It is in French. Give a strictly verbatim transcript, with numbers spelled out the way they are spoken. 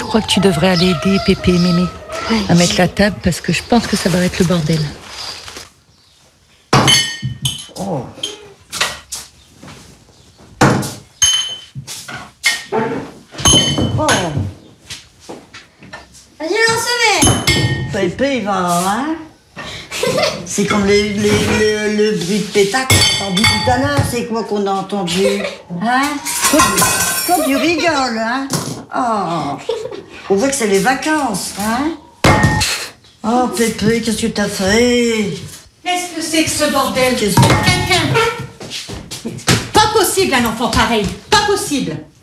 crois que tu devrais aller aider Pépé et Mémé oui. à mettre la table parce que je pense que ça va être le bordel. Oh. Oh. Vas-y, lance-le. Pépé, il va, hein? C'est comme le, le, le, le bruit de pétac qu'on a entendu tout à l'heure. C'est quoi qu'on a entendu? Hein? Toi, toi, tu rigoles, hein? Oh. On voit que c'est les vacances, hein? Oh, Pépé, qu'est-ce que t'as fait? Qu'est-ce que c'est que ce bordel? Qu'est-ce que... Quelqu'un! Pas possible un enfant pareil! Pas possible!